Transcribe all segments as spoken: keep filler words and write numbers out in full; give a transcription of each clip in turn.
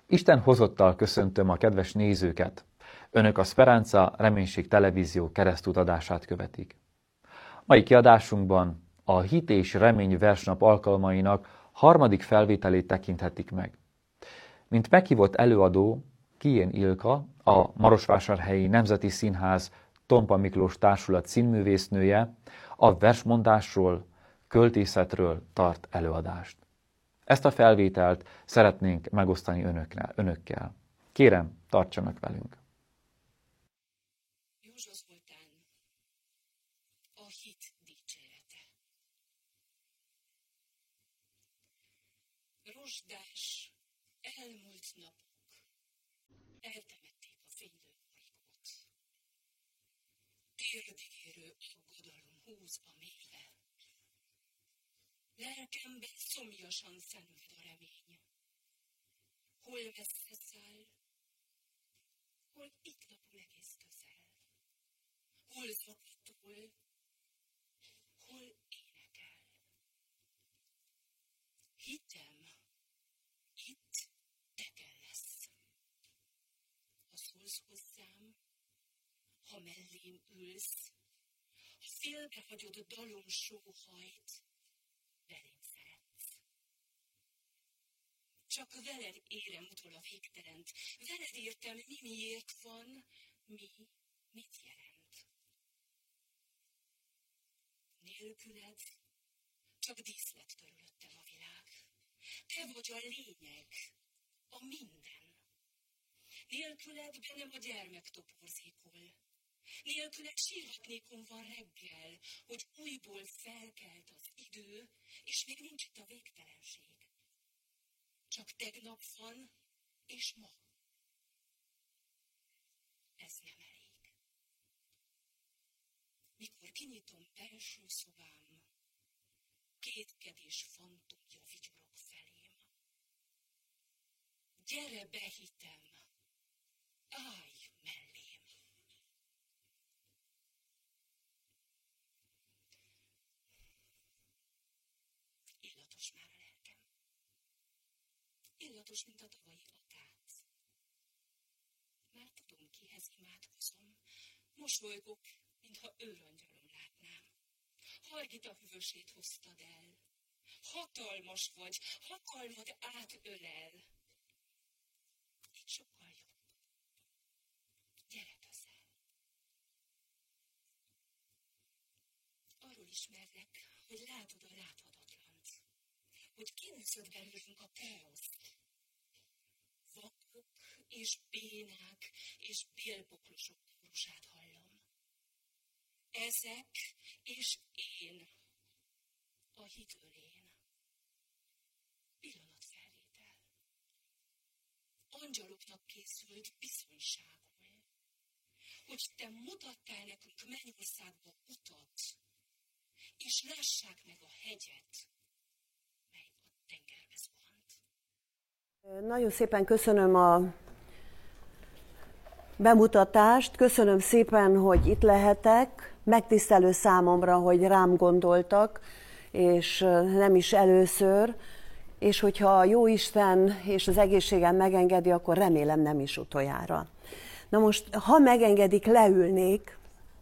Isten hozottal köszöntöm a kedves nézőket. Önök a Speranza Reménység Televízió keresztutadását követik. Mai kiadásunkban a Hit és Remény versnap alkalmainak harmadik felvételét tekinthetik meg. Mint meghívott előadó, Kijén Ilka, a Marosvásárhelyi Nemzeti Színház Tompa Miklós Társulat színművésznője a versmondásról, költészetről tart előadást. Ezt a felvételt szeretnénk megosztani önökkel. önökkel. Kérem, tartsanak velünk! Józsa Zoltán, a hit dicsérete. Rozsdás, elmúlt napok, eltemették a fénylő bolygót. Térdig érő aggodalom húz a mélybe. Lelkemben szomjasan szenved a remény. Hol messze száll, hol itt lapul egész közel. Hol zakatol, hol énekel. Hitem, itt tekel lesz. Ha szólsz hozzám, ha mellém ülsz, ha félbehagyod a dalom sóhajt, velem szeretsz. Csak veled érem utol a végtelent, veled értem, mi miért van, mi mit jelent. Nélküled csak díszlet körülöttem a világ. Te vagy a lényeg, a minden. Nélküled bennem a gyermek toporzékol. Nélküled sírhatnékom van reggel, hogy újból felkelt az idő, és még nincs itt a végtelenség. Csak tegnap van, és ma. Ez nem elég. Mikor kinyitom belső szobám, kétkedés fantomja vigyorog felém. Gyere be, hitem, állj mellém. Illatos már a lelkem. Illatos, mint a tavalyi akác. Már tudom, kihez imádkozom. Mosolygok, mintha őrangyalom látnám. Hargita hűvösét hoztad el. Hatalmas vagy, hatalmad átölel. Így sokkal jobb. Gyere közel. Arról ismerlek, hogy látod a láthatatlant. Hogy kinőszöd belőlünk a káoszt. Vakok és bénák és bélboklosok kórusát hallom. Ezek és én, a hit ölén. Pillanatfelvétel. Angyaloknak készült bizonyságul, hogy te mutattál nekünk mennyországba utat, és lássák meg a hegyet, mely a tengerbe zuhant. Nagyon szépen köszönöm a bemutatást, köszönöm szépen, hogy itt lehetek. Megtisztelő számomra, hogy rám gondoltak, és nem is először, és hogyha a Jóisten és az egészségem megengedi, akkor remélem nem is utoljára. Na most, ha megengedik, leülnék.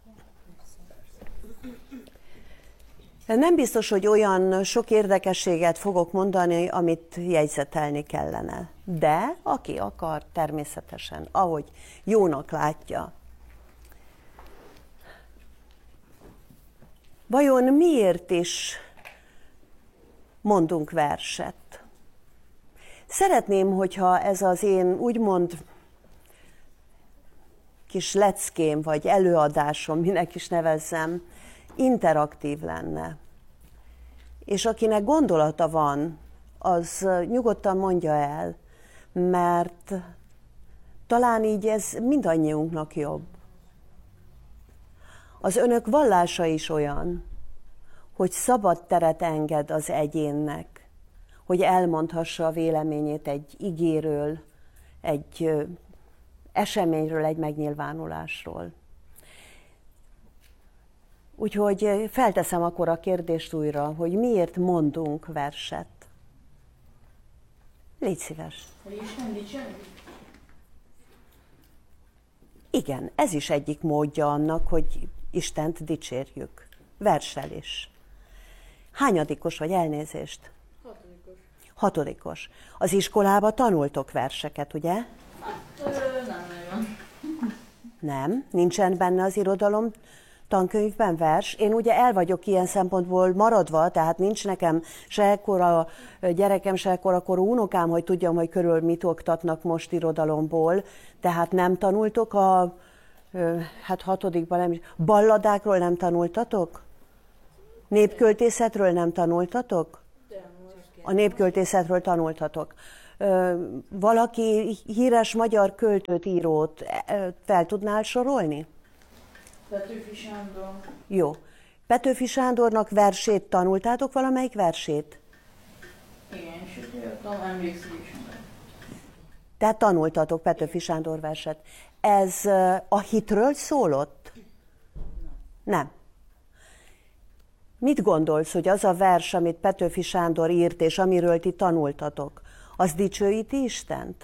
Nem biztos, hogy olyan sok érdekességet fogok mondani, amit jegyzetelni kellene. De aki akar, természetesen, ahogy jónak látja. Vajon miért is mondunk verset? Szeretném, hogyha ez az én úgymond kis leckém, vagy előadásom, minek is nevezzem, interaktív lenne. És akinek gondolata van, az nyugodtan mondja el, mert talán így ez mindannyiunknak jobb. Az önök vallása is olyan, hogy szabad teret enged az egyénnek, hogy elmondhassa a véleményét egy igéről, egy eseményről, egy megnyilvánulásról. Úgyhogy felteszem akkor a kérdést újra, hogy miért mondunk verset. Légy szíves. Hogy Isten dicsérjük? Igen, ez is egyik módja annak, hogy Istent dicsérjük. Versel is. Hányadikos vagy, elnézést? Hatodikos. Hatodikos. Az iskolába tanultok verseket, ugye? Hát, ö, nem nagyon. Nem, nincsen benne az irodalom tankönyvben vers. Én ugye el vagyok ilyen szempontból maradva, tehát nincs nekem se ekkora gyerekem, se ekkora korú unokám, hogy tudjam, hogy körül mit oktatnak most irodalomból. Tehát nem tanultok a, hát hatodikban nem is, balladákról nem tanultatok? Népköltészetről nem tanultatok? A népköltészetről tanultatok. Valaki híres magyar költőt, írót fel tudnál sorolni? Petőfi Sándor. Jó. Petőfi Sándornak versét tanultátok, valamelyik versét? Igen, és jöttem, emlékszik is. Tehát tanultatok Petőfi Sándor verset. Ez a hitről szólott? Nem. Mit gondolsz, hogy az a vers, amit Petőfi Sándor írt, és amiről ti tanultatok, az dicsőíti Istent?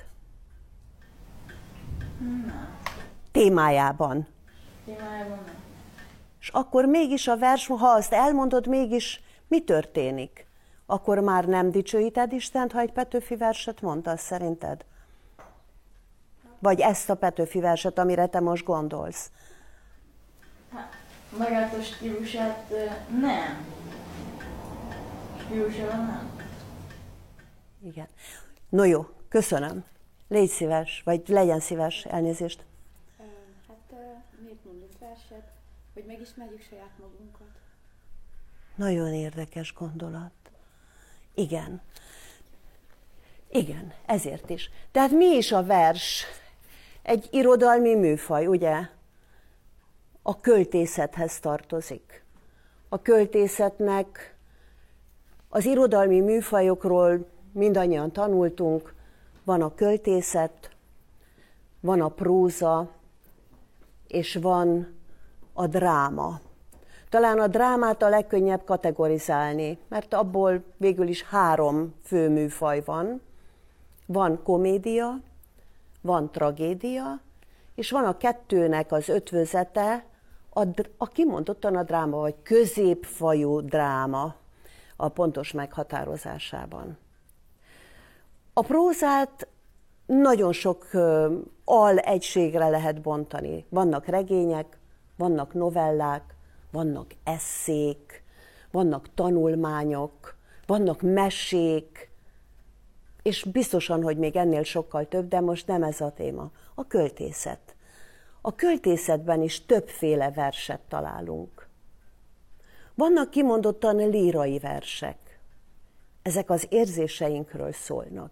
Nem. Témájában. Témájában nem. És akkor mégis a vers, ha azt elmondod, mégis mi történik? Akkor már nem dicsőíted Istent, ha egy Petőfi verset mondasz, szerinted? Vagy ezt a Petőfi verset, amire te most gondolsz? Hát, magát a stílusát nem. Stílusában nem. Igen. No jó, köszönöm. Légy szíves, vagy legyen szíves, elnézést. Hát miért mondunk verset, hogy megismerjük saját magunkat? Nagyon érdekes gondolat. Igen. Igen, ezért is. Tehát mi is a vers? Egy irodalmi műfaj, ugye? A költészethez tartozik. A költészetnek az irodalmi műfajokról mindannyian tanultunk. Van a költészet, van a próza, és van a dráma. Talán a drámát a legkönnyebb kategorizálni, mert abból végül is három fő műfaj van. Van komédia, van tragédia, és van a kettőnek az ötvözete, a, a kimondottan a dráma, vagy középfajú dráma a pontos meghatározásában. A prózát nagyon sok uh, alegységre lehet bontani. Vannak regények, vannak novellák, vannak esszék, vannak tanulmányok, vannak mesék, és biztosan, hogy még ennél sokkal több, de most nem ez a téma. A költészet. A költészetben is többféle verset találunk. Vannak kimondottan lírai versek. Ezek az érzéseinkről szólnak.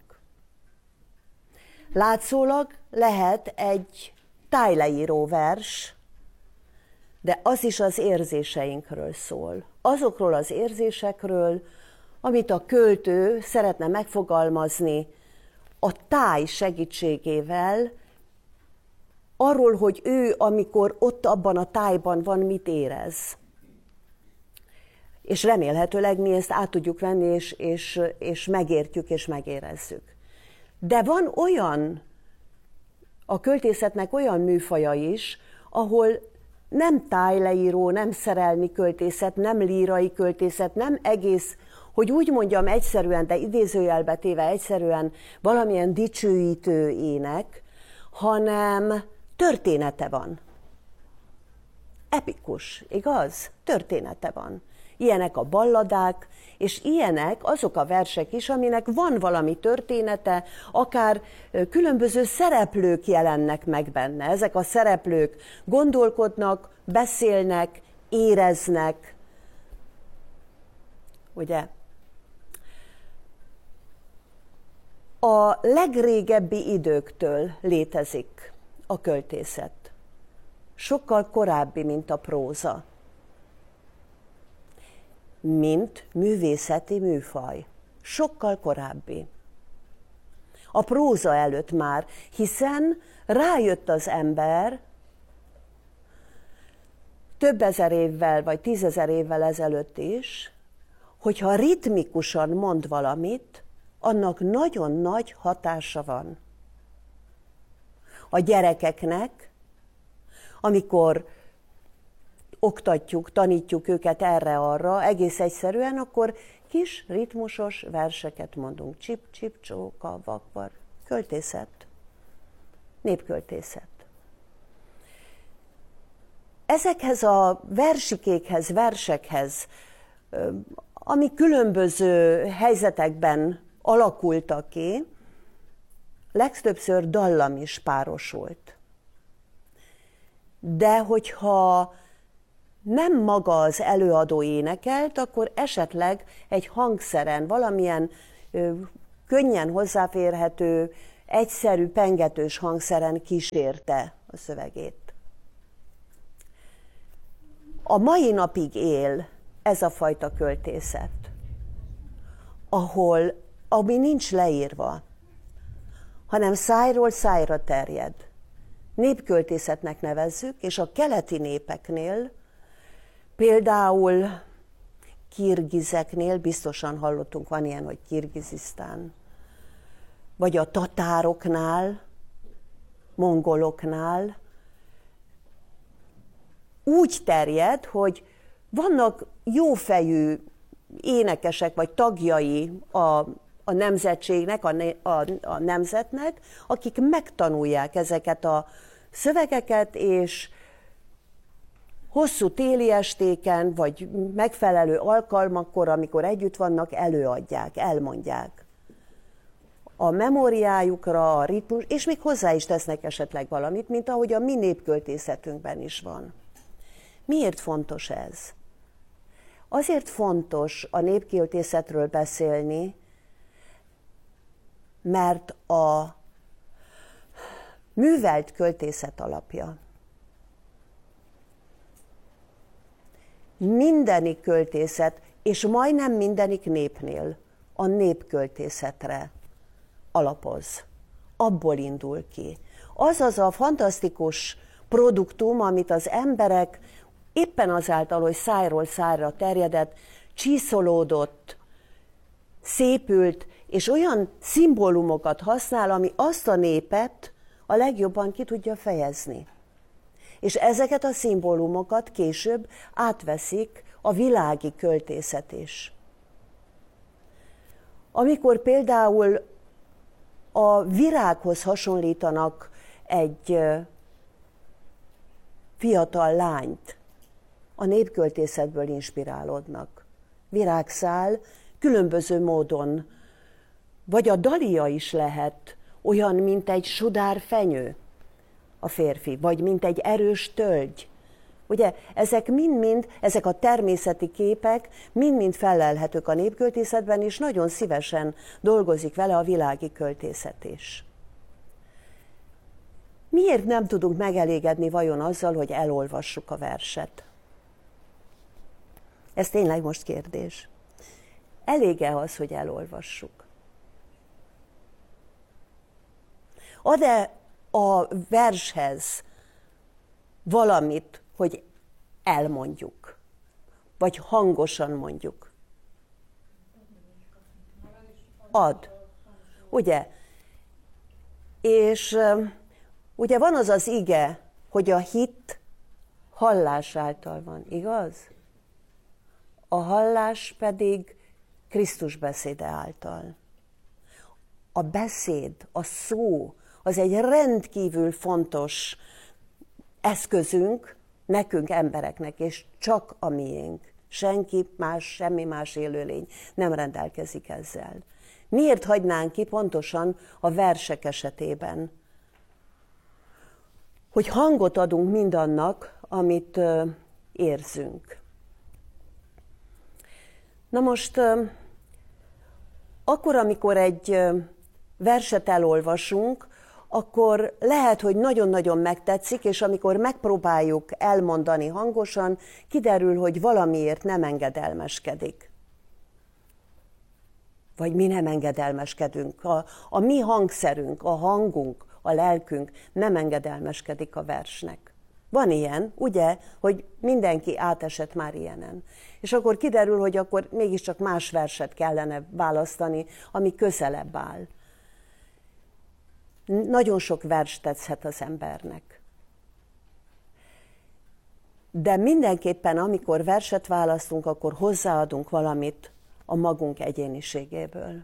Látszólag lehet egy tájleíró vers, de az is az érzéseinkről szól. Azokról az érzésekről, amit a költő szeretne megfogalmazni a táj segítségével, arról, hogy ő, amikor ott abban a tájban van, mit érez. És remélhetőleg mi ezt át tudjuk venni, és, és, és megértjük, és megérezzük. De van olyan, a költészetnek olyan műfaja is, ahol nem tájleíró, nem szerelmi költészet, nem lírai költészet, nem egész, hogy úgy mondjam egyszerűen, de idézőjelbe téve egyszerűen valamilyen dicsőítő ének, hanem története van. Epikus, igaz? Története van. Ilyenek a balladák, és ilyenek azok a versek is, aminek van valami története, akár különböző szereplők jelennek meg benne. Ezek a szereplők gondolkodnak, beszélnek, éreznek. Ugye? A legrégebbi időktől létezik a költészet. Sokkal korábbi, mint a próza. Mint művészeti műfaj. Sokkal korábbi. A próza előtt már, hiszen rájött az ember több ezer évvel, vagy tízezer évvel ezelőtt is, hogyha ritmikusan mond valamit, annak nagyon nagy hatása van a gyerekeknek, amikor oktatjuk, tanítjuk őket erre-arra, egész egyszerűen, akkor kis ritmusos verseket mondunk. Csip, csip, csóka, vakvar. Költészet. Népköltészet. Ezekhez a versikékhez, versekhez, ami különböző helyzetekben alakultak ki, legtöbbször dallam is párosult. De hogyha nem maga az előadó énekelt, akkor esetleg egy hangszeren, valamilyen ö, könnyen hozzáférhető, egyszerű, pengetős hangszeren kísérte a szövegét. A mai napig él ez a fajta költészet, ahol, ami nincs leírva, hanem szájról szájra terjed. Népköltészetnek nevezzük, és a keleti népeknél, például kirgizeknél, biztosan hallottunk, van ilyen, hogy Kirgizisztán, vagy a tatároknál, mongoloknál, úgy terjed, hogy vannak jófejű énekesek, vagy tagjai a, a nemzetségnek, a, a, a nemzetnek, akik megtanulják ezeket a szövegeket, és hosszú téli estéken, vagy megfelelő alkalmakkor, amikor együtt vannak, előadják, elmondják. A memóriájukra, a ritmus, és még hozzá is tesznek esetleg valamit, mint ahogy a mi népköltészetünkben is van. Miért fontos ez? Azért fontos a népköltészetről beszélni, mert a művelt költészet alapja. Mindenik költészet, és majdnem mindenik népnél a népköltészetre alapoz. Abból indul ki. Az az a fantasztikus produktum, amit az emberek éppen azáltal, hogy szájról szájra terjedett, csiszolódott, szépült, és olyan szimbólumokat használ, ami azt a népet a legjobban ki tudja fejezni. És ezeket a szimbólumokat később átveszik a világi költészet is. Amikor például a virághoz hasonlítanak egy fiatal lányt, a népköltészetből inspirálódnak. Virágszál különböző módon, vagy a dalia is lehet olyan, mint egy sudár fenyő a férfi, vagy mint egy erős tölgy. Ugye, ezek mind-mind, ezek a természeti képek mind-mind fellelhetők a népköltészetben, és nagyon szívesen dolgozik vele a világi költészet is. Miért nem tudunk megelégedni vajon azzal, hogy elolvassuk a verset? Ez tényleg most kérdés. Elég-e az, hogy elolvassuk? Ad-e a vershez valamit, hogy elmondjuk, vagy hangosan mondjuk? Ad. Ugye? És ugye van az az ige, hogy a hit hallás által van, igaz? A hallás pedig Krisztus beszéde által. A beszéd, a szó, az egy rendkívül fontos eszközünk nekünk embereknek, és csak a miénk. Senki más, semmi más élőlény nem rendelkezik ezzel. Miért hagynánk ki pontosan a versek esetében? Hogy hangot adunk mindannak, amit uh, érzünk. Na most, uh, akkor, amikor egy uh, verset elolvasunk, akkor lehet, hogy nagyon-nagyon megtetszik, és amikor megpróbáljuk elmondani hangosan, kiderül, hogy valamiért nem engedelmeskedik. Vagy mi nem engedelmeskedünk. A, a mi hangszerünk, a hangunk, a lelkünk nem engedelmeskedik a versnek. Van ilyen, ugye, hogy mindenki átesett már ilyenen. És akkor kiderül, hogy akkor mégiscsak más verset kellene választani, ami közelebb áll. Nagyon sok vers tetszhet az embernek. De mindenképpen, amikor verset választunk, akkor hozzáadunk valamit a magunk egyéniségéből.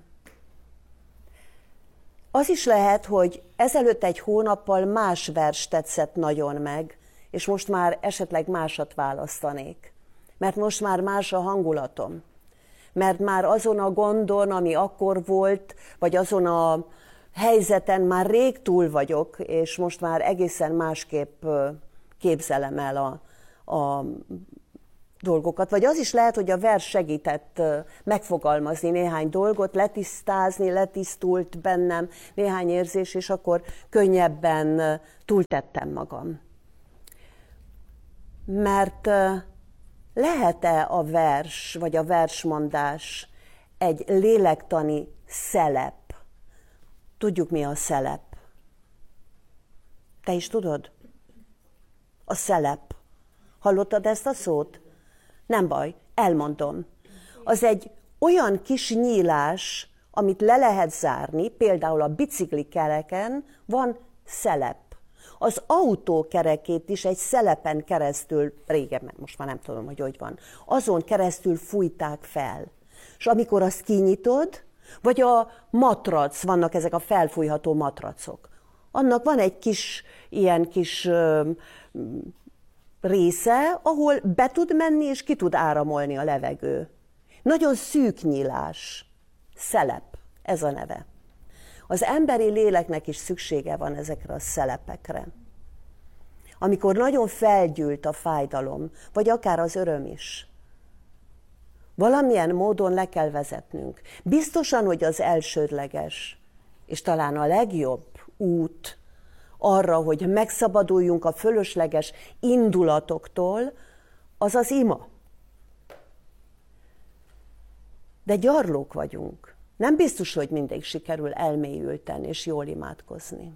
Az is lehet, hogy ezelőtt egy hónappal más vers tetszett nagyon meg, és most már esetleg másat választanék. Mert most már más a hangulatom. Mert már azon a gondon, ami akkor volt, vagy azon a helyzeten már rég túl vagyok, és most már egészen másképp képzelem el a, a dolgokat. Vagy az is lehet, hogy a vers segített megfogalmazni néhány dolgot, letisztázni, letisztult bennem néhány érzés, és akkor könnyebben túltettem magam. Mert lehet-e a vers, vagy a versmondás egy lélektani szelep? Tudjuk, mi a szelep. Te is tudod? A szelep. Hallottad ezt a szót? Nem baj, elmondom. Az egy olyan kis nyílás, amit le lehet zárni, például a biciklikereken van szelep. Az autó kerekét is egy szelepen keresztül, régen, most már nem tudom, hogy hogy van, azon keresztül fújták fel. És amikor azt kinyitod, vagy a matrac, vannak ezek a felfújható matracok, annak van egy kis, ilyen kis ö, része, ahol be tud menni, és ki tud áramolni a levegő. Nagyon szűk nyílás, szelep, ez a neve. Az emberi léleknek is szüksége van ezekre a szelepekre. Amikor nagyon felgyűlt a fájdalom, vagy akár az öröm is, valamilyen módon le kell vezetnünk. Biztosan, hogy az elsődleges, és talán a legjobb út arra, hogy megszabaduljunk a fölösleges indulatoktól, az az ima. De gyarlók vagyunk. Nem biztos, hogy mindig sikerül elmélyülten és jól imádkozni.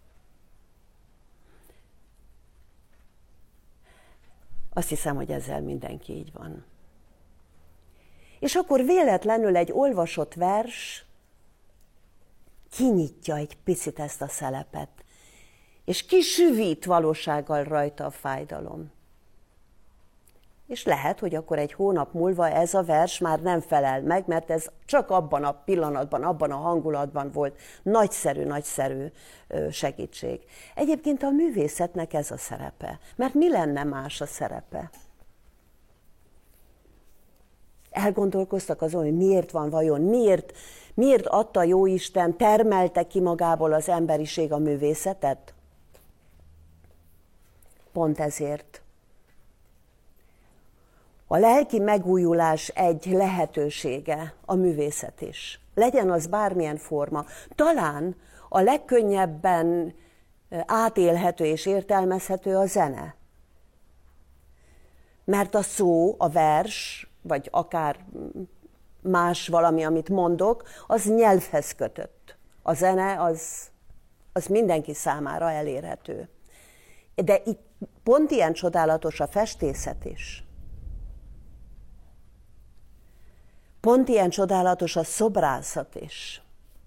Azt hiszem, hogy ezzel mindenki így van. És akkor véletlenül egy olvasott vers kinyitja egy picit ezt a szelepet, és kisüvít valósággal rajta a fájdalom. És lehet, hogy akkor egy hónap múlva ez a vers már nem felel meg, mert ez csak abban a pillanatban, abban a hangulatban volt nagyszerű, nagyszerű segítség. Egyébként a művészetnek ez a szerepe, mert mi lenne más a szerepe? Elgondolkoztak azon, hogy miért van vajon, miért, miért adta Jóisten, termelte ki magából az emberiség a művészetet? Pont ezért. A lelki megújulás egy lehetősége, a művészet is. Legyen az bármilyen forma. Talán a legkönnyebben átélhető és értelmezhető a zene. Mert a szó, a vers, vagy akár más valami, amit mondok, az nyelvhez kötött. A zene az, az mindenki számára elérhető. De itt pont ilyen csodálatos a festészet is. Pont ilyen csodálatos a szobrászat is.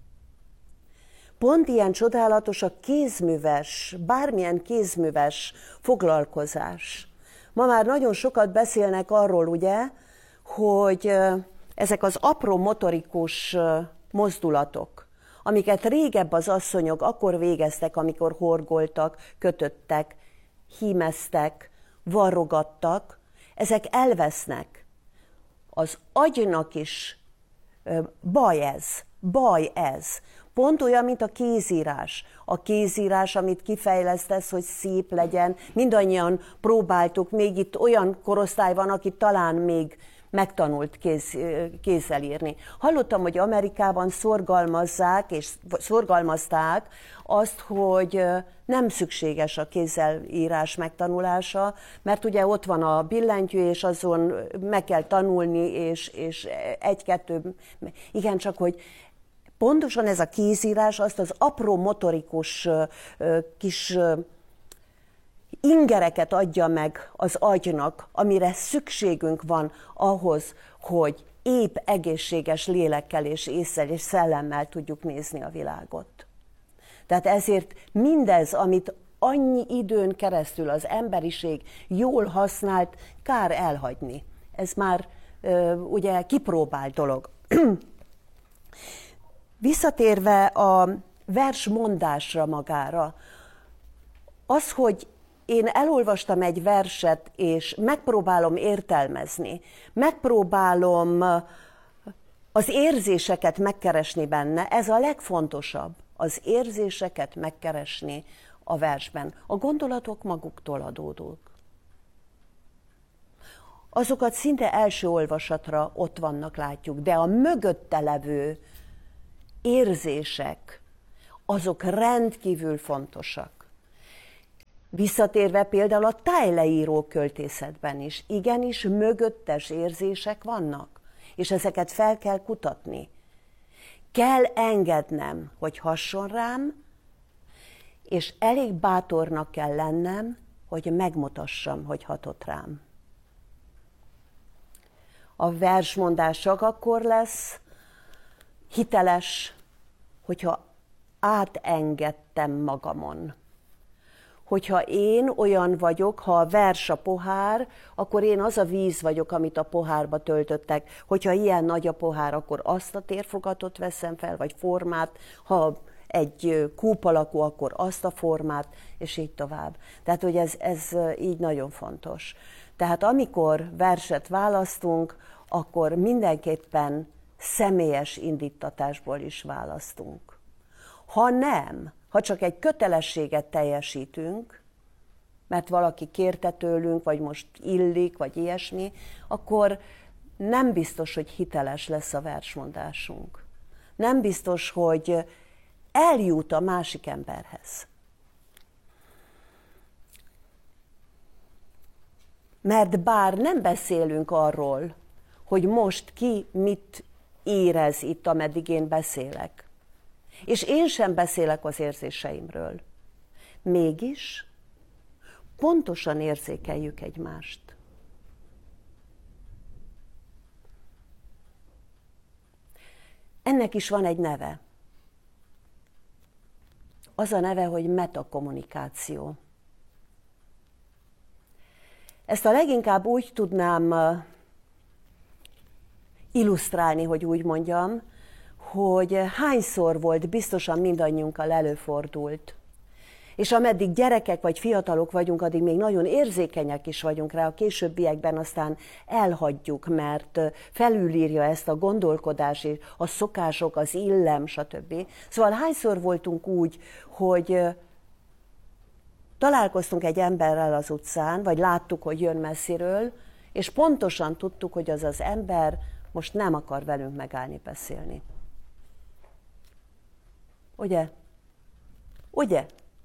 Pont ilyen csodálatos a kézműves, bármilyen kézműves foglalkozás. Ma már nagyon sokat beszélnek arról, ugye, hogy ezek az apró motorikus mozdulatok, amiket régebb az asszonyok akkor végeztek, amikor horgoltak, kötöttek, hímeztek, varrogattak, ezek elvesznek. Az agynak is baj ez, baj ez. Pont olyan, mint a kézírás. A kézírás, amit kifejlesztesz, hogy szép legyen. Mindannyian próbáltuk, még itt olyan korosztály van, aki talán még megtanult kéz, kézzel írni. Hallottam, hogy Amerikában szorgalmazzák, és szorgalmazták azt, hogy nem szükséges a kézzel írás megtanulása, mert ugye ott van a billentyű, és azon meg kell tanulni, és, és egy-kettő, igen, csak hogy pontosan ez a kézírás azt az apró motorikus kis ingereket adja meg az agynak, amire szükségünk van ahhoz, hogy épp egészséges lélekkel és ésszel és szellemmel tudjuk nézni a világot. Tehát ezért mindez, amit annyi időn keresztül az emberiség jól használt, kár elhagyni. Ez már ö, ugye kipróbált dolog. Visszatérve a versmondásra magára, az, hogy én elolvastam egy verset, és megpróbálom értelmezni, megpróbálom az érzéseket megkeresni benne, ez a legfontosabb, az érzéseket megkeresni a versben. A gondolatok maguktól adódók. Azokat szinte első olvasatra ott vannak, látjuk, de a mögötte levő érzések, azok rendkívül fontosak. Visszatérve például a tájleíró költészetben is, igenis mögöttes érzések vannak, és ezeket fel kell kutatni. Kell engednem, hogy hasson rám, és elég bátornak kell lennem, hogy megmutassam, hogy hatott rám. A versmondás csak akkor lesz hiteles, hogyha átengedtem magamon. Hogyha én olyan vagyok, ha a vers a pohár, akkor én az a víz vagyok, amit a pohárba töltöttek. Hogyha ilyen nagy a pohár, akkor azt a térfogatot veszem fel, vagy formát. Ha egy kúp alakú, akkor azt a formát, és így tovább. Tehát, hogy ez, ez így nagyon fontos. Tehát amikor verset választunk, akkor mindenképpen személyes indítatásból is választunk. Ha nem, ha csak egy kötelességet teljesítünk, mert valaki kérte tőlünk, vagy most illik, vagy ilyesmi, akkor nem biztos, hogy hiteles lesz a versmondásunk. Nem biztos, hogy eljut a másik emberhez. Mert bár nem beszélünk arról, hogy most ki mit érez itt, ameddig én beszélek, és én sem beszélek az érzéseimről, mégis pontosan érzékeljük egymást. Ennek is van egy neve. Az a neve, hogy metakommunikáció. Ezt a leginkább úgy tudnám illusztrálni, hogy úgy mondjam, hogy hányszor volt biztosan mindannyiunkkal előfordult. És ameddig gyerekek vagy fiatalok vagyunk, addig még nagyon érzékenyek is vagyunk rá, a későbbiekben aztán elhagyjuk, mert felülírja ezt a gondolkodás, a szokások, az illem, stb. Szóval hányszor voltunk úgy, hogy találkoztunk egy emberrel az utcán, vagy láttuk, hogy jön messziről, és pontosan tudtuk, hogy az az ember most nem akar velünk megállni beszélni. Ugye? Ugye?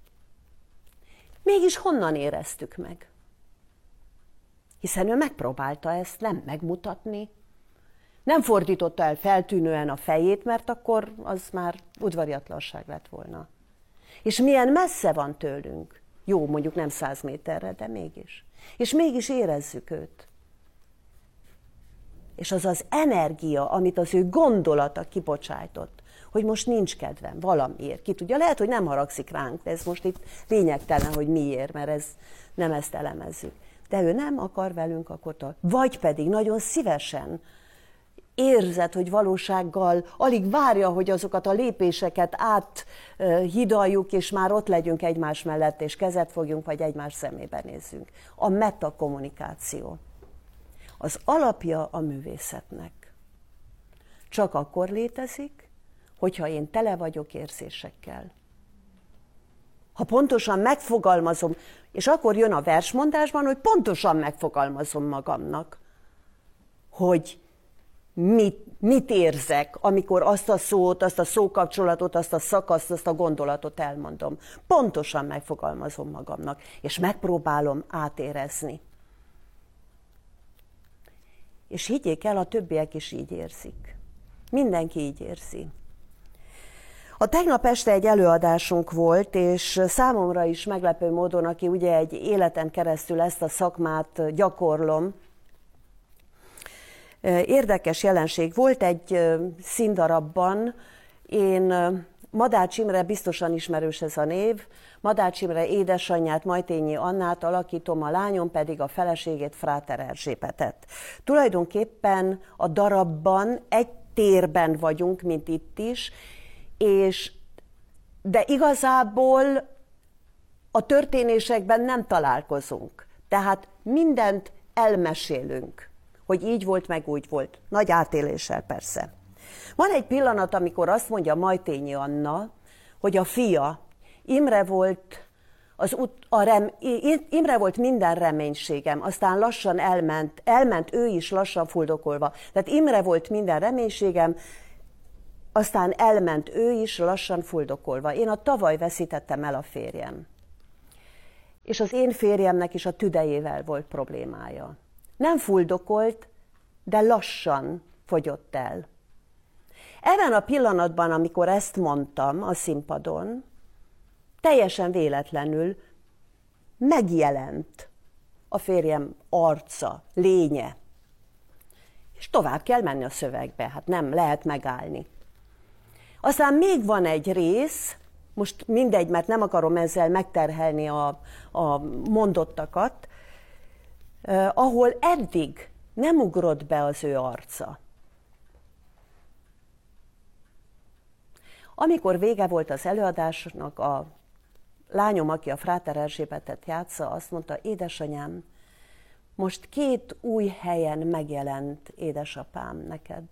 Mégis honnan éreztük meg? Hiszen ő megpróbálta ezt nem megmutatni, nem fordította el feltűnően a fejét, mert akkor az már udvariatlanság lett volna. És milyen messze van tőlünk. Jó, mondjuk nem száz méterre, de mégis. És mégis érezzük őt. És az az energia, amit az ő gondolata kibocsájtott, hogy most nincs kedvem valamiért. Ki tudja, lehet, hogy nem haragszik ránk, de ez most itt lényegtelen, hogy miért, mert ez, nem ezt elemezzük. De ő nem akar velünk akkor tart. Vagy pedig nagyon szívesen érzed, hogy valósággal alig várja, hogy azokat a lépéseket áthidaljuk, és már ott legyünk egymás mellett, és kezet fogjunk, vagy egymás szemébe nézzünk. A metakommunikáció. Az alapja a művészetnek. Csak akkor létezik, hogyha én tele vagyok érzésekkel. Ha pontosan megfogalmazom, és akkor jön a versmondásban, hogy pontosan megfogalmazom magamnak, hogy mit, mit érzek, amikor azt a szót, azt a szókapcsolatot, azt a szakaszt, azt a gondolatot elmondom. Pontosan megfogalmazom magamnak, és megpróbálom átérezni. És higgyék el, a többiek is így érzik. Mindenki így érzi. A tegnap este egy előadásunk volt, és számomra is meglepő módon, aki ugye egy életen keresztül ezt a szakmát gyakorlom, érdekes jelenség volt egy színdarabban. Én Madács Imre, biztosan ismerős ez a név, Madács Imre édesanyját, Majtényi Annát alakítom, a lányom pedig a feleségét, Fráter Erzsébetet. Tulajdonképpen a darabban egy térben vagyunk, mint itt is, és, de igazából a történésekben nem találkozunk. Tehát mindent elmesélünk, hogy így volt, meg úgy volt. Nagy átéléssel persze. Van egy pillanat, amikor azt mondja Majtényi Anna, hogy a fia, Imre volt, az ut- a rem, Imre volt minden reménységem, aztán lassan elment, elment ő is lassan fuldokolva. Tehát Imre volt minden reménységem, aztán elment ő is lassan fuldokolva. Én a tavaly veszítettem el a férjem. És az én férjemnek is a tüdejével volt problémája. Nem fuldokolt, de lassan fogyott el. Ebben a pillanatban, amikor ezt mondtam a színpadon, teljesen véletlenül megjelent a férjem arca, lénye. És tovább kell menni a szövegbe, hát nem lehet megállni. Aztán még van egy rész, most mindegy, mert nem akarom ezzel megterhelni a, a mondottakat, eh, ahol eddig nem ugrott be az ő arca. Amikor vége volt az előadásnak, a lányom, aki a Fráter Erzsébetet játsza, azt mondta, édesanyám, most két új helyen megjelent édesapám neked.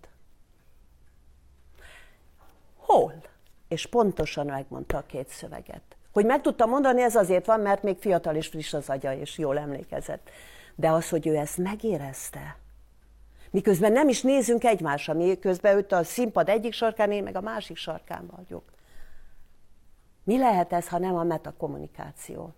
Hol? És pontosan megmondta a két szöveget. Hogy meg tudta mondani, ez azért van, mert még fiatal és friss az agya, és jól emlékezett. De az, hogy ő ezt megérezte, miközben nem is nézünk egymásra, miközben őt a színpad egyik sarkán, én meg a másik sarkán vagyok. Mi lehet ez, ha nem a metakommunikáció?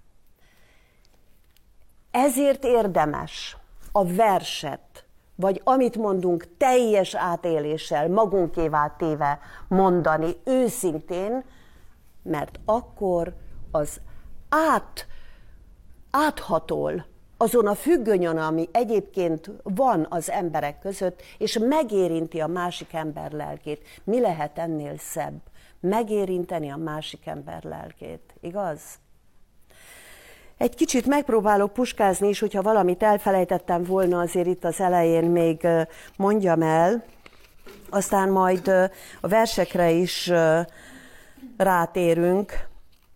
Ezért érdemes a verset, vagy amit mondunk teljes átéléssel, magunkévá téve mondani őszintén, mert akkor az át, áthatol azon a függönyön, ami egyébként van az emberek között, és megérinti a másik ember lelkét. Mi lehet ennél szebb? Megérinteni a másik ember lelkét, igaz? Egy kicsit megpróbálok puskázni is, hogyha valamit elfelejtettem volna, azért itt az elején még mondjam el, aztán majd a versekre is rátérünk.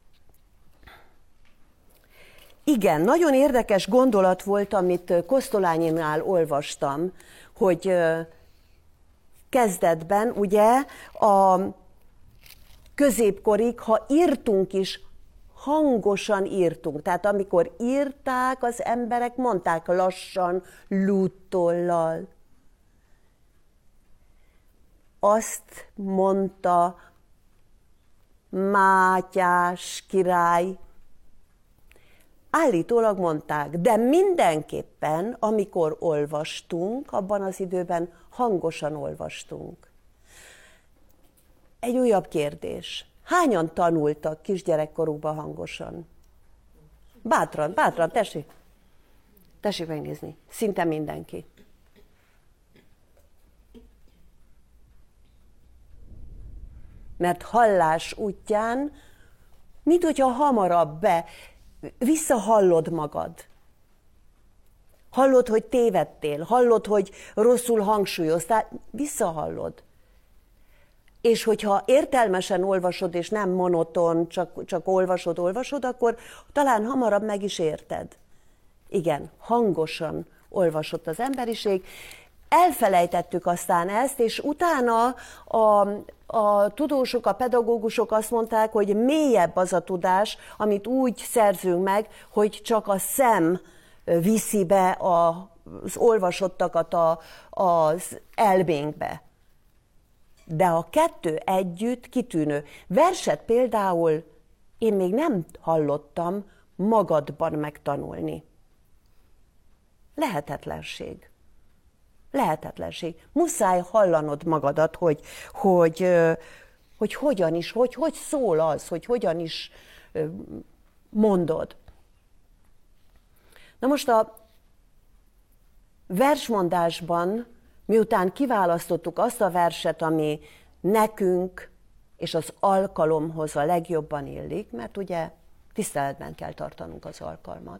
Igen, nagyon érdekes gondolat volt, amit Kosztolánynál olvastam, hogy kezdetben ugye a középkorig, ha írtunk is, hangosan írtunk. Tehát amikor írták, az emberek mondták lassan, lúttollal. Azt mondta Mátyás király, állítólag mondták, de mindenképpen, amikor olvastunk, abban az időben hangosan olvastunk. Egy újabb kérdés. Hányan tanultak kisgyerekkorukban hangosan? Bátran, bátran, tessék. Tessék megnézni. Szinte mindenki. Mert hallás útján, mint hogyha hamarabb be, visszahallod magad. Hallod, hogy tévedtél, hallod, hogy rosszul hangsúlyoztál, visszahallod. És hogyha értelmesen olvasod, és nem monoton, csak, csak olvasod, olvasod, akkor talán hamarabb meg is érted. Igen, hangosan olvasott az emberiség. Elfelejtettük aztán ezt, és utána a, a tudósok, a pedagógusok azt mondták, hogy mélyebb az a tudás, amit úgy szerzünk meg, hogy csak a szem viszi be az olvasottakat a, az elménkbe. De a kettő együtt kitűnő. Verset például én még nem hallottam magadban megtanulni. Lehetetlenség. Lehetetlenség. Muszáj hallanod magadat, hogy, hogy hogy hogyan is, hogy, hogy szól az, hogy hogyan is mondod. Na most a versmondásban, miután kiválasztottuk azt a verset, ami nekünk és az alkalomhoz a legjobban illik, mert ugye tiszteletben kell tartanunk az alkalmat.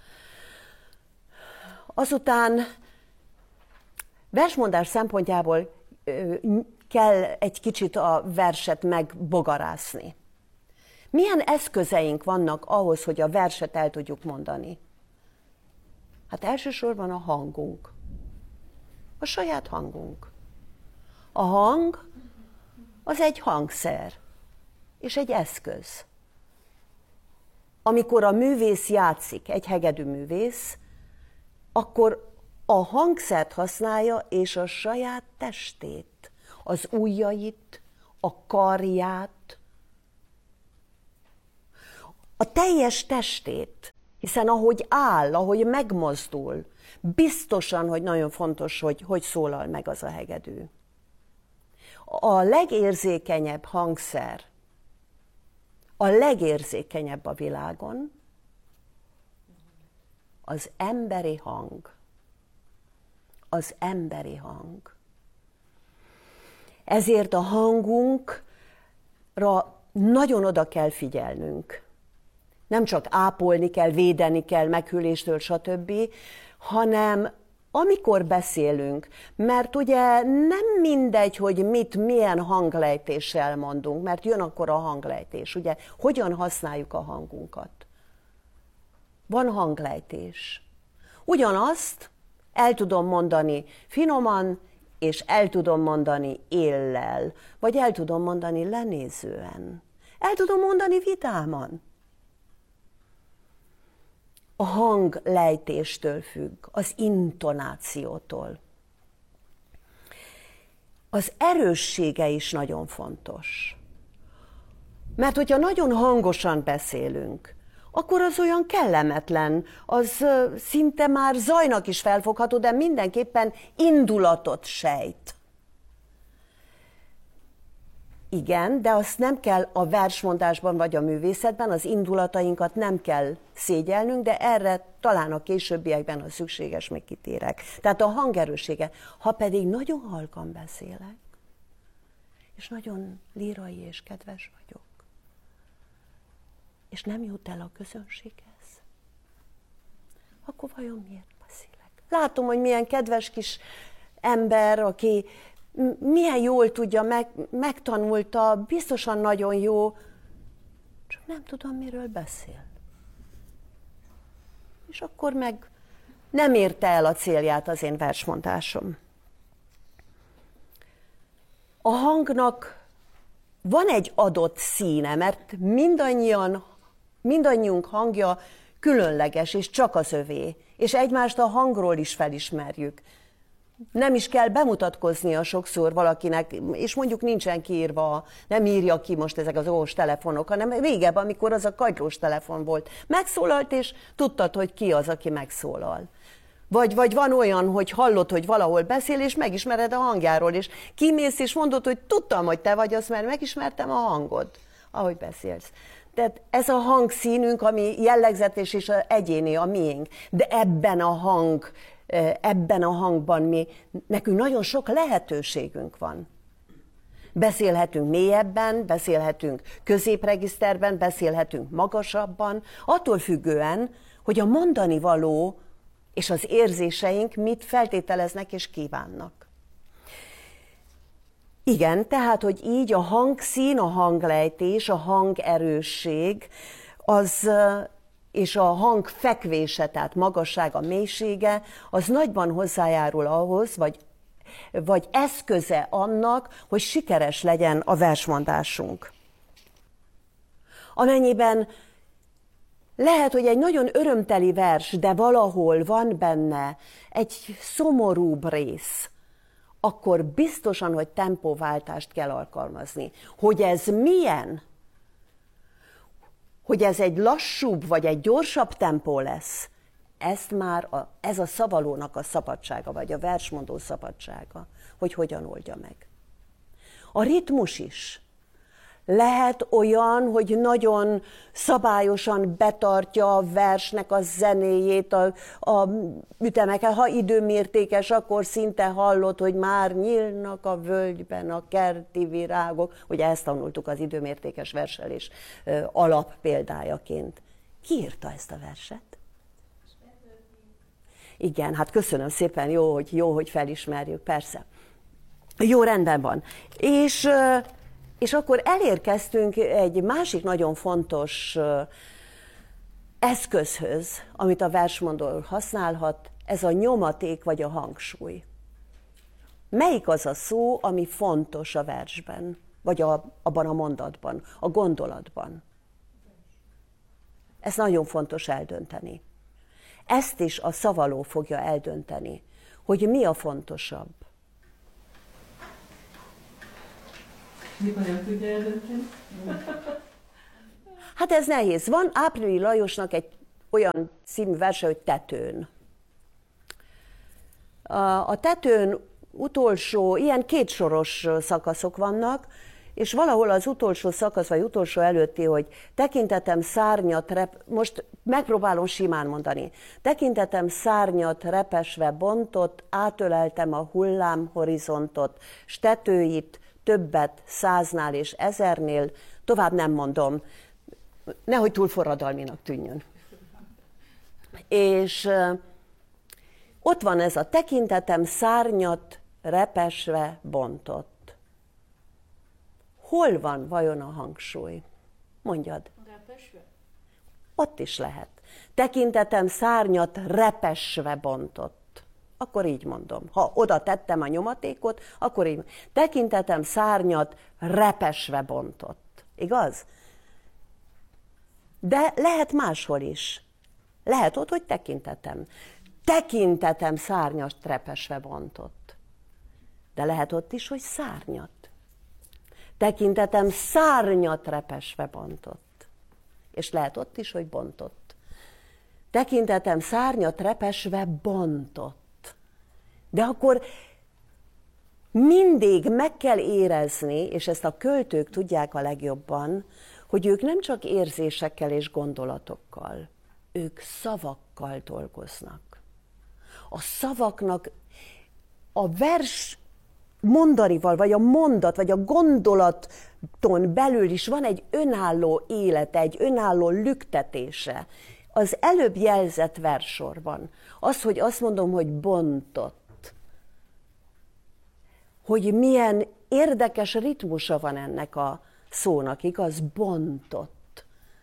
Azután versmondás szempontjából kell egy kicsit a verset megbogarászni. Milyen eszközeink vannak ahhoz, hogy a verset el tudjuk mondani? Hát elsősorban a hangunk. A saját hangunk. A hang az egy hangszer, és egy eszköz. Amikor a művész játszik, egy hegedű művész, akkor a hangszert használja, és a saját testét, az ujjait, a karját, a teljes testét, hiszen ahogy áll, ahogy megmozdul, biztosan, hogy nagyon fontos, hogy hogy szólal meg az a hegedű. A legérzékenyebb hangszer, a legérzékenyebb a világon, az emberi hang. Az emberi hang. Ezért a hangunkra nagyon oda kell figyelnünk. Nem csak ápolni kell, védeni kell meghűléstől, stb., hanem amikor beszélünk, mert ugye nem mindegy, hogy mit, milyen hanglejtéssel mondunk, mert jön akkor a hanglejtés, ugye, hogyan használjuk a hangunkat. Van hanglejtés. Ugyanazt el tudom mondani finoman, és el tudom mondani éllel, vagy el tudom mondani lenézően. El tudom mondani vidáman. A hanglejtéstől függ, az intonációtól. Az erőssége is nagyon fontos. Mert hogyha nagyon hangosan beszélünk, akkor az olyan kellemetlen, az szinte már zajnak is felfogható, de mindenképpen indulatot sejt. Igen, de azt nem kell a versmondásban vagy a művészetben, az indulatainkat nem kell szégyelnünk, de erre talán a későbbiekben, ha szükséges, még kitérek. Tehát a hangerőssége. Ha pedig nagyon halkan beszélek, és nagyon lírai és kedves vagyok, és nem jut el a közönséghez, akkor vajon miért beszélek? Látom, hogy milyen kedves kis ember, aki milyen jól tudja, meg, megtanulta, biztosan nagyon jó, csak nem tudom, miről beszél. És akkor meg nem érte el a célját az én versmondásom. A hangnak van egy adott színe, mert mindannyian, mindannyiunk hangja különleges, és csak az övé, és egymást a hangról is felismerjük. Nem is kell bemutatkoznia sokszor valakinek, és mondjuk nincsen kiírva, nem írja ki most ezek az okos telefonok, hanem régebben, amikor az a kagylós telefon volt. Megszólalt, és tudtad, hogy ki az, aki megszólal. Vagy, vagy van olyan, hogy hallod, hogy valahol beszél, és megismered a hangjáról, és kimész, és mondod, hogy tudtam, hogy te vagy az, mert megismertem a hangod, ahogy beszélsz. Tehát ez a hangszínünk, ami jellegzetes és egyéni, a miénk. De ebben a hang, ebben a hangban mi, nekünk nagyon sok lehetőségünk van. Beszélhetünk mélyebben, beszélhetünk középregiszterben, beszélhetünk magasabban, attól függően, hogy a mondani való és az érzéseink mit feltételeznek és kívánnak. Igen, tehát, hogy így a hangszín, a hanglejtés, a hangerősség, az, és a hang fekvése, tehát magassága, mélysége, az nagyban hozzájárul ahhoz, vagy, vagy eszköze annak, hogy sikeres legyen a versmondásunk. Amennyiben lehet, hogy egy nagyon örömteli vers, de valahol van benne egy szomorúbb rész, akkor biztosan, hogy tempóváltást kell alkalmazni. Hogy ez milyen? Hogy ez egy lassúbb vagy egy gyorsabb tempó lesz, ezt már a, ez a szavalónak a szabadsága, vagy a versmondó szabadsága, hogy hogyan oldja meg. A ritmus is. Lehet olyan, hogy nagyon szabályosan betartja a versnek a zenéjét, a, a ütemeket. Ha időmértékes, akkor szinte hallott, hogy már nyílnak a völgyben a kerti virágok. Ugye ezt tanultuk az időmértékes verselés alap példájaként. Ki írta ezt a verset? Igen, hát köszönöm szépen, jó, hogy, jó, hogy felismerjük, persze. Jó, rendben van. És... És akkor elérkeztünk egy másik nagyon fontos eszközhöz, amit a versmondó használhat, ez a nyomaték vagy a hangsúly. Melyik az a szó, ami fontos a versben, vagy a, abban a mondatban, a gondolatban? Ez nagyon fontos eldönteni. Ezt is a szavaló fogja eldönteni, hogy mi a fontosabb. Mikor nem tudja eldönteni? Hát ez nehéz. Van Áprili Lajosnak egy olyan című verse, hogy Tetőn. A Tetőn utolsó, ilyen kétsoros szakaszok vannak, és valahol az utolsó szakasz, vagy utolsó előtti, hogy tekintetem szárnyat, rep... most megpróbálom simán mondani. Tekintetem szárnyat repesve bontott, átöleltem a hullám horizontot, s tetőit, többet száznál és ezernél, tovább nem mondom, nehogy túl forradalminak tűnjön. És uh, ott van ez a tekintetem szárnyat repesve bontott. Hol van vajon a hangsúly? Mondjad. Repesve? Ott is lehet. Tekintetem szárnyat repesve bontott. Akkor így mondom. Ha oda tettem a nyomatékot, akkor így. Tekintetem szárnyat repesve bontott. Igaz? De lehet máshol is. Lehet ott, hogy tekintetem. Tekintetem szárnyat repesve bontott. De lehet ott is, hogy szárnyat. Tekintetem szárnyat repesve bontott. És lehet ott is, hogy bontott. Tekintetem szárnyat repesve bontott. De akkor mindig meg kell érezni, és ezt a költők tudják a legjobban, hogy ők nem csak érzésekkel és gondolatokkal, ők szavakkal dolgoznak. A szavaknak a vers mondanival, vagy a mondat, vagy a gondolaton belül is van egy önálló élete, egy önálló lüktetése. Az előbb jelzett verssorban. Az, hogy azt mondom, hogy bontott. Hogy milyen érdekes ritmusa van ennek a szónak, igaz? Bontott.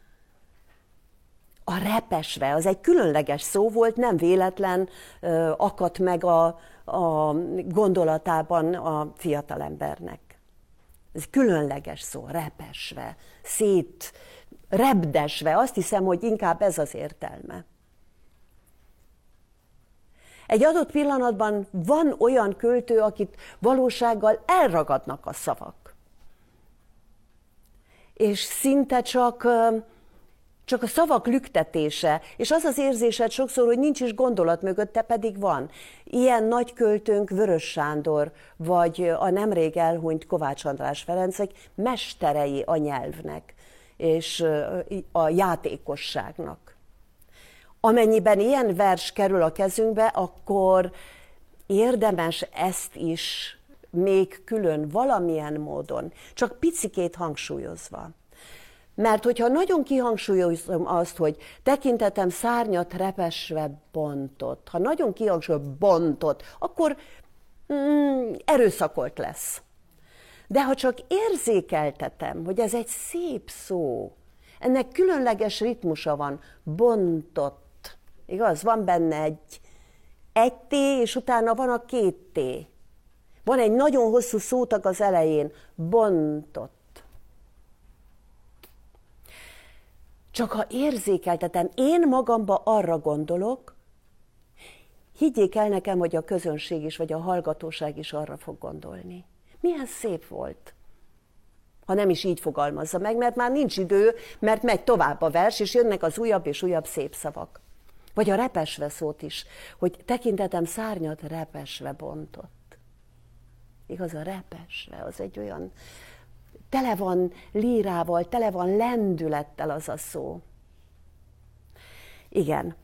A repesve, az egy különleges szó volt, nem véletlen uh, akadt meg a, a gondolatában a fiatalembernek. Ez egy különleges szó, repesve, szét, repdesve, azt hiszem, hogy inkább ez az értelme. Egy adott pillanatban van olyan költő, akit valósággal elragadnak a szavak. És szinte csak, csak a szavak lüktetése, és az az érzésed sokszor, hogy nincs is gondolat mögötte, pedig van. Ilyen nagy költőnk Vörös Sándor, vagy a nemrég elhunyt Kovács András Ferencek mesterei a nyelvnek, és a játékosságnak. Amennyiben ilyen vers kerül a kezünkbe, akkor érdemes ezt is még külön valamilyen módon, csak picikét hangsúlyozva. Mert hogyha nagyon kihangsúlyozom azt, hogy tekintetem szárnyat repesve bontott, ha nagyon kihangsúlyozom bontott, akkor mm, erőszakolt lesz. De ha csak érzékeltetem, hogy ez egy szép szó, ennek különleges ritmusa van, bontott, igaz? Van benne egy, egy T, és utána van a két T. Van egy nagyon hosszú szótag az elején, bontott. Csak ha érzékeltetem, én magamba arra gondolok, higgyék el nekem, hogy a közönség is, vagy a hallgatóság is arra fog gondolni. Milyen szép volt. Ha nem is így fogalmazza meg, mert már nincs idő, mert megy tovább a vers, és jönnek az újabb és újabb szép szavak. Vagy a repesve szót is, hogy tekintetem szárnyat repesve bontott. Igaz, a repesve, az egy olyan tele van lírával, tele van lendülettel az a szó. Igen.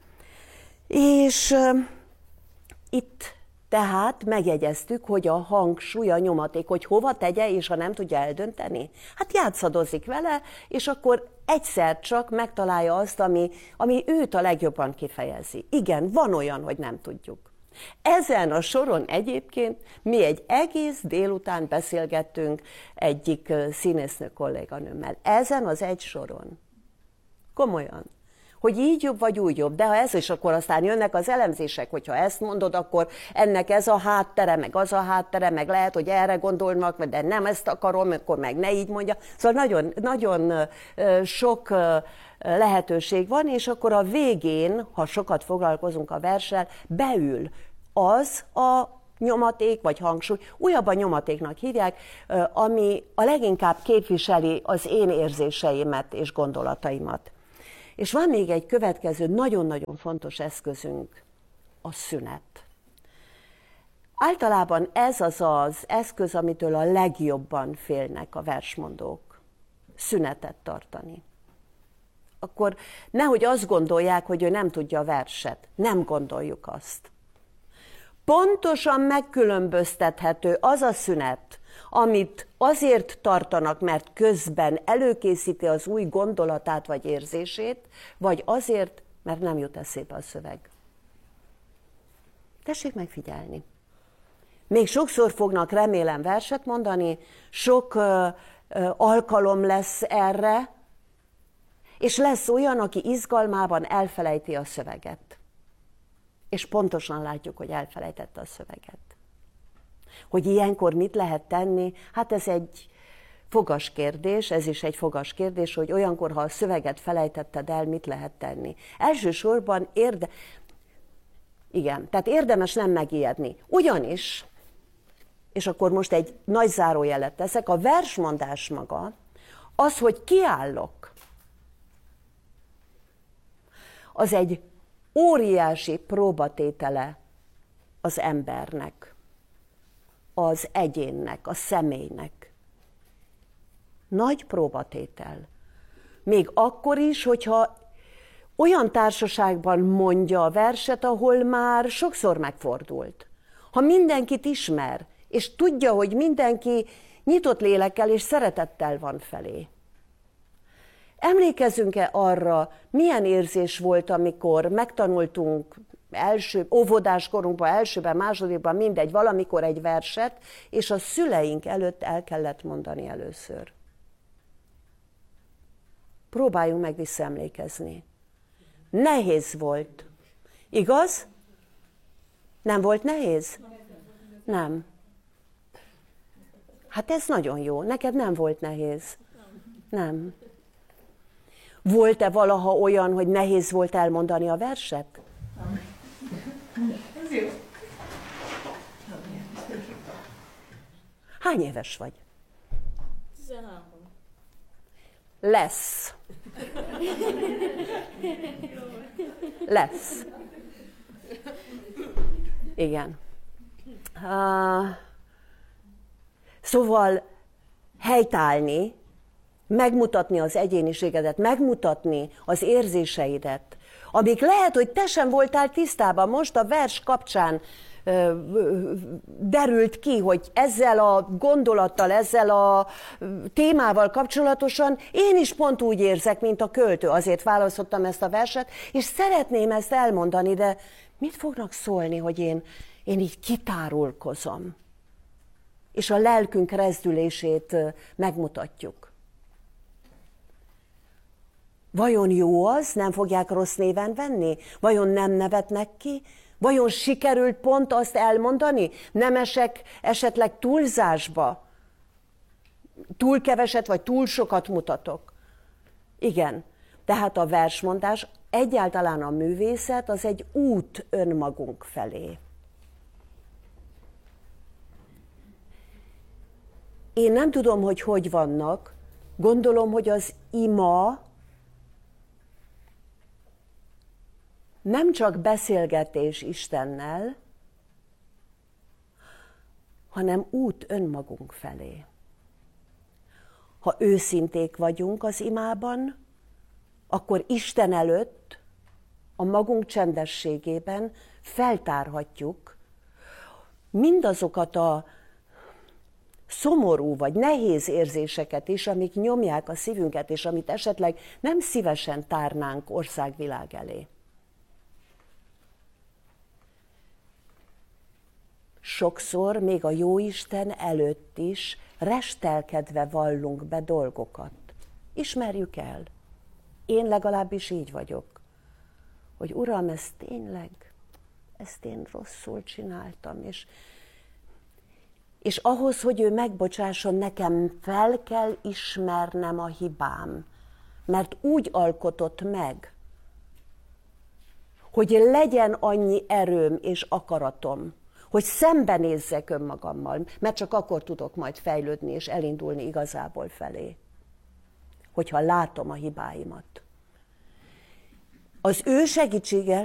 És uh, itt tehát megjegyeztük, hogy a hangsúly, a nyomaték, hogy hova tegye, és ha nem tudja eldönteni, hát játszadozik vele, és akkor egyszer csak megtalálja azt, ami, ami őt a legjobban kifejezi. Igen, van olyan, hogy nem tudjuk. Ezen a soron egyébként mi egy egész délután beszélgettünk egyik színésznő kolléganőmmel. Ezen az egy soron. Komolyan. Hogy így jobb, vagy úgy jobb. De ha ez is, akkor aztán jönnek az elemzések, hogyha ezt mondod, akkor ennek ez a háttere, meg az a háttere, meg lehet, hogy erre gondolnak, de nem ezt akarom, akkor meg ne így mondja. Szóval nagyon, nagyon sok lehetőség van, és akkor a végén, ha sokat foglalkozunk a verssel, beül az a nyomaték, vagy hangsúly, újabban nyomatéknak hívják, ami a leginkább képviseli az én érzéseimet és gondolataimat. És van még egy következő nagyon-nagyon fontos eszközünk, a szünet. Általában ez az az eszköz, amitől a legjobban félnek a versmondók. Szünetet tartani. Akkor nehogy azt gondolják, hogy ő nem tudja a verset. Nem gondoljuk azt. Pontosan megkülönböztethető az a szünet, amit azért tartanak, mert közben előkészíti az új gondolatát vagy érzését, vagy azért, mert nem jut eszébe a szöveg. Tessék megfigyelni. Még sokszor fognak, remélem, verset mondani, sok ö, ö, alkalom lesz erre, és lesz olyan, aki izgalmában elfelejti a szöveget. És pontosan látjuk, hogy elfelejtette a szöveget. Hogy ilyenkor mit lehet tenni? Hát ez egy fogas kérdés, ez is egy fogas kérdés, hogy olyankor, ha a szöveget felejtetted el, mit lehet tenni. Elsősorban érde... Igen, tehát érdemes nem megijedni. Ugyanis, és akkor most egy nagy zárójelet teszek, a versmondás maga, az, hogy kiállok, az egy óriási próbatétele az embernek, az egyénnek, a személynek. Nagy próbatétel. Még akkor is, hogyha olyan társaságban mondja a verset, ahol már sokszor megfordult. Ha mindenkit ismer, és tudja, hogy mindenki nyitott lélekkel és szeretettel van felé. Emlékezünk-e arra, milyen érzés volt, amikor megtanultunk első, óvodás korunkban, elsőben, másodikban, mindegy, valamikor egy verset, és a szüleink előtt el kellett mondani először. Próbáljunk meg visszaemlékezni. Nehéz volt. Igaz? Nem volt nehéz? Nem. Hát ez nagyon jó. Neked nem volt nehéz. Nem. Volt-e valaha olyan, hogy nehéz volt elmondani a verset? Ez jó. Hány éves vagy? tizenhárom. Lesz. Lesz. Igen. Uh, szóval helytállni, megmutatni az egyéniségedet, megmutatni az érzéseidet, amik lehet, hogy te sem voltál tisztában, most a vers kapcsán ö, ö, derült ki, hogy ezzel a gondolattal, ezzel a témával kapcsolatosan én is pont úgy érzek, mint a költő. Azért választottam ezt a verset, és szeretném ezt elmondani, de mit fognak szólni, hogy én, én így kitárulkozom, és a lelkünk rezdülését megmutatjuk. Vajon jó az? Nem fogják rossz néven venni? Vajon nem nevetnek ki? Vajon sikerült pont azt elmondani? Nem esek esetleg túlzásba? Túl keveset vagy túl sokat mutatok? Igen, tehát a versmondás, egyáltalán a művészet, az egy út önmagunk felé. Én nem tudom, hogy hogy vannak, gondolom, hogy az ima nem csak beszélgetés Istennel, hanem út önmagunk felé. ha őszinték vagyunk az imában, akkor Isten előtt, a magunk csendességében feltárhatjuk mindazokat a szomorú vagy nehéz érzéseket is, amik nyomják a szívünket, és amit esetleg nem szívesen tárnánk országvilág elé. Sokszor még a Jóisten előtt is restelkedve vallunk be dolgokat. Ismerjük el. Én legalábbis így vagyok, hogy Uram, ez tényleg, ezt én rosszul csináltam, és, és ahhoz, hogy ő megbocsásson, nekem fel kell ismernem a hibám, mert úgy alkotott meg, hogy legyen annyi erőm és akaratom, hogy szembenézzek önmagammal, mert csak akkor tudok majd fejlődni és elindulni igazából felé, hogyha látom a hibáimat. Az ő segítsége